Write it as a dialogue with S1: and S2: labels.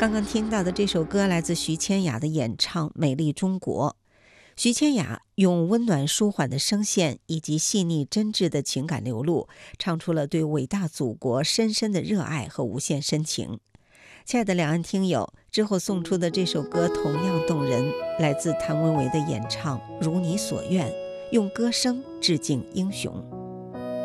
S1: 刚刚听到的这首歌来自徐千雅的演唱《美丽中国》。徐千雅用温暖舒缓的声线以及细腻真挚的情感流露，唱出了对伟大祖国深深的热爱和无限深情。亲爱的两岸听友，之后送出的这首歌同样动人，来自谭维维的演唱《如你所愿》，用歌声致敬英雄。